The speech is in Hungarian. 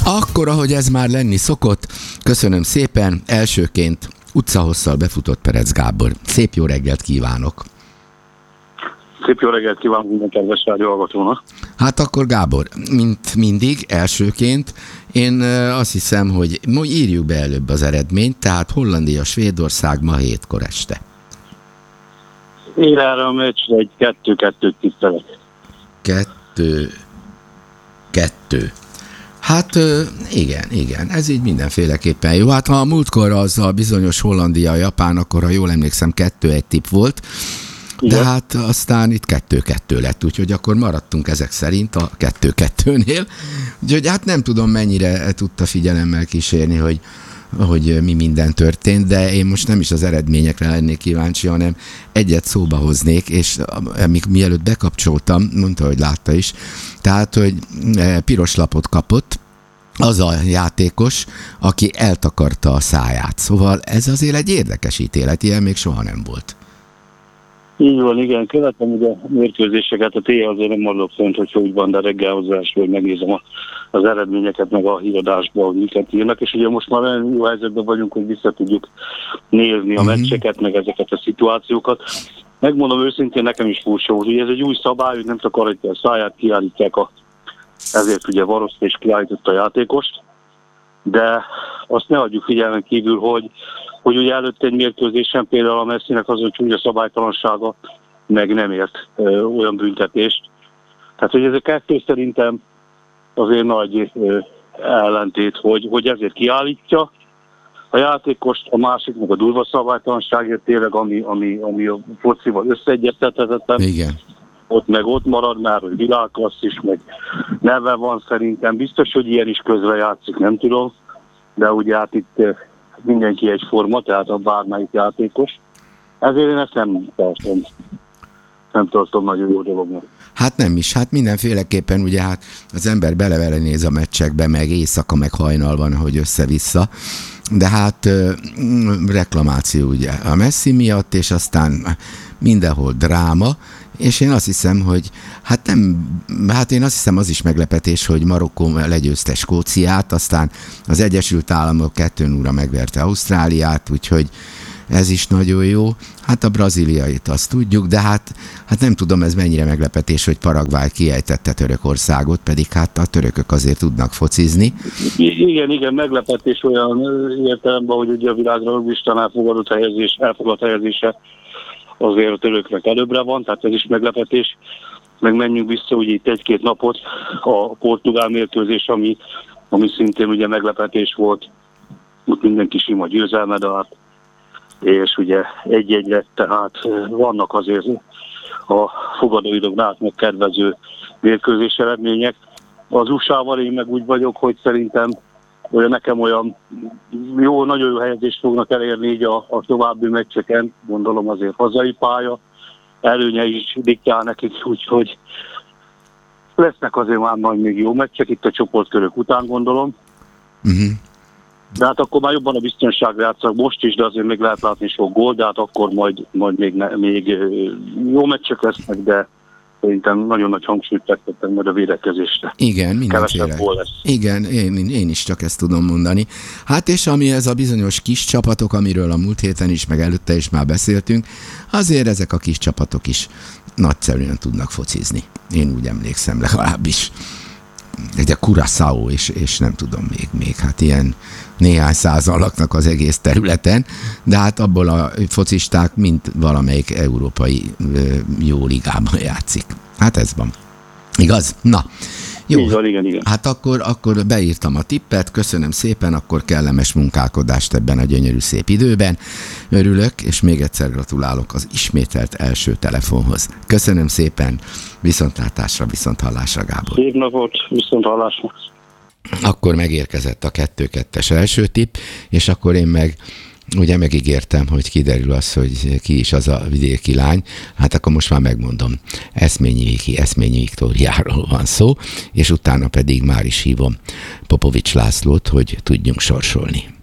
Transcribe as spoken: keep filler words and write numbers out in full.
Akkor, ahogy ez már lenni szokott, köszönöm szépen. Elsőként utcahosszal befutott Perec Gábor. Szép jó reggelt kívánok! Szép jó reggelt kívánok minden kedves rádióhallgatónak! Hát akkor Gábor, mint mindig, elsőként én azt hiszem, hogy írjuk be előbb az eredményt, tehát Hollandia, Svédország ma hétkor este. Én erre a meccsre egy kettő-kettőt tippelek. Kettő, kettő. Hát igen, igen, ez így mindenféleképpen jó. Hát ha a múltkor az a bizonyos Hollandia-Japán, akkor ha jól emlékszem kettő egy tipp volt, igen. De hát aztán itt kettő-kettő lett, úgyhogy akkor maradtunk ezek szerint a kettő-kettőnél. Úgyhogy hát nem tudom, mennyire tudta figyelemmel kísérni, hogy, hogy mi minden történt, de én most nem is az eredményekre lennék kíváncsi, hanem egyet szóba hoznék, és amíg mielőtt bekapcsoltam, mondta, hogy látta is, tehát, hogy piros lapot kapott az a játékos, aki eltakarta a száját. Szóval ez azért egy érdekes ítélet, ilyen még soha nem volt. Így van, igen, követem ugye a mérkőzéseket, a té azért nem mondok fönt, hogyha úgy van, de reggel hozzás, hogy megnézem a, az eredményeket, meg a híradásban, hogy miket írnak, és ugye most már olyan jó helyzetben vagyunk, hogy vissza tudjuk nézni a Mm-hmm. meccseket, meg ezeket a szituációkat. Megmondom őszintén, nekem is furcsa volt, ugye ez egy új szabály, hogy nem csak arra, hogy a száját kiállítják, a, ezért ugye Varoszt és kiállította a játékost, de azt ne hagyjuk figyelmen kívül, hogy hogy ugye előtt egy mérkőzésen például a Messinek az, hogy csúnya szabálytalansága meg nem ért ö, olyan büntetést. Tehát, hogy ez a kettő szerintem azért nagy ö, ellentét, hogy, hogy ezért kiállítja a játékost, a másik meg a durva szabálytalanságért tényleg, ami, ami, ami a focival összeegyeztethetetlen. Igen. Ott meg ott marad már, hogy világklassz is, meg neve van szerintem. Biztos, hogy ilyen is közre játszik, nem tudom. De ugye hát itt mindenki egyforma, tehát a bármelyik játékos. Ezért én ezt nem tartom. Nem tartom nagyon jó dolognak. Hát nem is, hát mindenféleképpen ugye hát az ember belevele néz a meccsekbe, meg éjszaka, meg hajnal van, hogy össze-vissza. De hát reklamáció ugye a Messi miatt, és aztán mindenhol dráma, és én azt hiszem, hogy hát nem, hát én azt hiszem az is meglepetés, hogy Marokkó legyőzte Skóciát, aztán az Egyesült Államok kettő nullra megverte Ausztráliát, úgyhogy ez is nagyon jó. Hát a brazíliait azt tudjuk, de hát, hát nem tudom, ez mennyire meglepetés, hogy Paraguay kiejtette Törökországot, pedig hát a törökök azért tudnak focizni. Igen, igen, meglepetés olyan értelemben, hogy ugye a világra listán elfogadott helyezés, elfogadott helyezése azért a töröknek előbbre van, tehát ez is meglepetés. Meg menjünk vissza ugye itt egy-két napot a portugál mérkőzés, ami, ami szintén ugye meglepetés volt. Ott mindenki sima győzelmed állt, és ugye egy-egy lett, tehát vannak azért a fogadóidőkben át meg kedvező mérkőzés eredmények. Az u es á-val én meg úgy vagyok, hogy szerintem olyan nekem olyan jó, nagyon jó helyezést fognak elérni így a, a további meccseken, gondolom azért hazai pálya, előnye is diktál nekik, úgyhogy lesznek azért már majd még jó meccsek, itt a csoportkörök után gondolom. Uh-huh. De hát akkor már jobban a biztonságra játszak most is, de azért még lehet látni sok gól, de hát akkor majd, majd még, ne, még jó meccsek lesznek, de szerintem nagyon nagy hangsúlyt fektettem majd a védekezésre. Igen, mindenféle. Igen, én, én is csak ezt tudom mondani. Hát és ami ez a bizonyos kis csapatok, amiről a múlt héten is, meg előtte is már beszéltünk, azért ezek a kis csapatok is nagyszerűen tudnak focizni. Én úgy emlékszem legalábbis. Egy a Curaçao és, és nem tudom még, még, hát ilyen néhány százan laknak az egész területen, de hát abból a focisták mind valamelyik európai jó ligában játszik. Hát ez van. Igaz? Na, jó. Igen, igen, igen. Hát akkor, akkor beírtam a tippet, köszönöm szépen, akkor kellemes munkálkodást ebben a gyönyörű szép időben. Örülök, és még egyszer gratulálok az ismételt első telefonhoz. Köszönöm szépen, viszontlátásra, viszonthallásra, Gábor. Szép napot, viszonthallásra. Akkor megérkezett a kettő-kettes első tipp, és akkor én meg ugye megígértem, hogy kiderül az, hogy ki is az a vidéki lány, hát akkor most már megmondom. Eszményi Viki, Eszményi Viktóriáról van szó, és utána pedig már is hívom Popovics Lászlót, hogy tudjunk sorsolni.